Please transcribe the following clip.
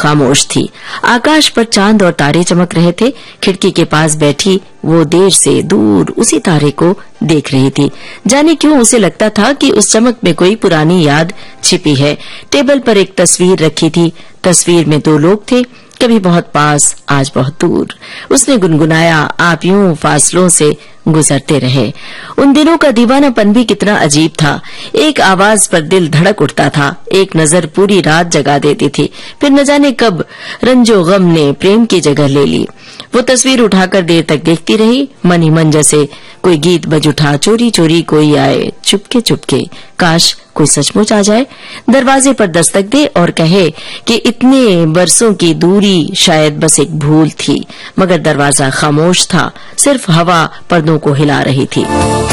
खामोश थी। आकाश पर चांद और तारे चमक रहे थे। खिड़की के पास बैठी वो देर से दूर उसी तारे को देख रही थी। जाने क्यों उसे लगता था कि उस चमक में कोई पुरानी याद छिपी है। टेबल पर एक तस्वीर रखी थी। तस्वीर में 2 लोग थे, कभी बहुत पास, आज बहुत दूर। उसने गुनगुनाया, आप यूं फासलों से गुजरते रहे। उन दिनों का दीवानापन भी कितना अजीब था। एक आवाज पर दिल धड़क उठता था, एक नजर पूरी रात जगा देती थी। फिर न जाने कब रंजो गम ने प्रेम की जगह ले ली। वो तस्वीर उठाकर देर तक देखती रही। मन ही मन जैसे कोई गीत बज उठा, चोरी चोरी कोई आए, चुपके चुपके, काश कोई सचमुच आ जाए, दरवाजे पर दस्तक दे और कहे कि इतने बरसों की दूरी शायद बस एक भूल थी। मगर दरवाजा खामोश था, सिर्फ हवा पर्दों को हिला रही थी।